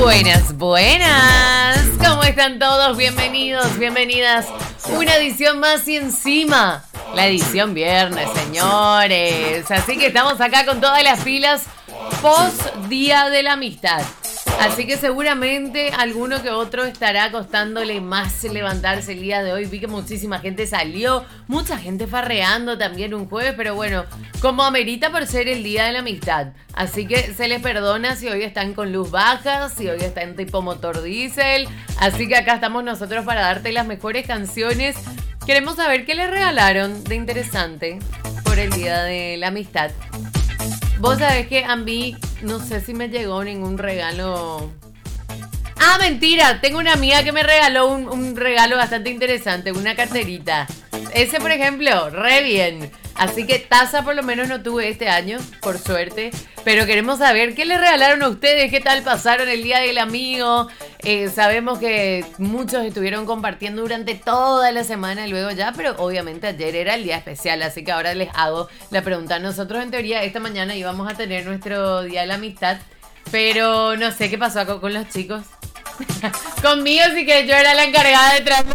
Buenas, buenas. ¿Cómo están todos? Bienvenidos, bienvenidas. Una edición más y encima la edición viernes, señores. Así que estamos acá con todas las pilas post Día de la Amistad. Así que seguramente alguno que otro estará costándole más levantarse el día de hoy. Vi que muchísima gente salió, mucha gente farreando también un jueves, pero bueno, como amerita por ser el Día de la Amistad. Así que se les perdona si hoy están con luz baja, si hoy están tipo motor diésel. Así que acá estamos nosotros para darte las mejores canciones. Queremos saber qué les regalaron de interesante por el Día de la Amistad. Vos sabés que a mí no sé si me llegó ningún regalo. Ah, mentira, tengo una amiga que me regaló un regalo bastante interesante, una carterita. Ese, por ejemplo, re bien. Así que taza por lo menos no tuve este año, por suerte. Pero queremos saber qué le regalaron a ustedes, qué tal pasaron el Día del Amigo. Sabemos que muchos estuvieron compartiendo durante toda la semana y luego ya, pero obviamente ayer era el día especial, así que ahora les hago la pregunta. Nosotros en teoría esta mañana íbamos a tener nuestro Día de la Amistad, pero no sé qué pasó con los chicos. Conmigo sí que yo era la encargada de traer.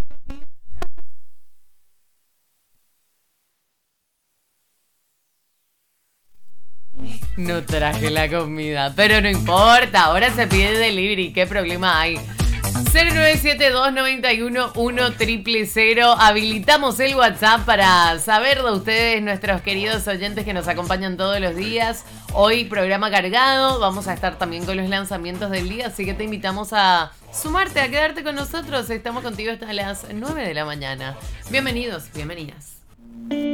No traje la comida, pero no importa, ahora se pide delivery, ¿qué problema hay? 0972-91-1000. Habilitamos el WhatsApp para saber de ustedes, nuestros queridos oyentes que nos acompañan todos los días. Hoy programa cargado, vamos a estar también con los lanzamientos del día, así que te invitamos a sumarte, a quedarte con nosotros. Estamos contigo hasta las 9 de la mañana. Bienvenidos, bienvenidas.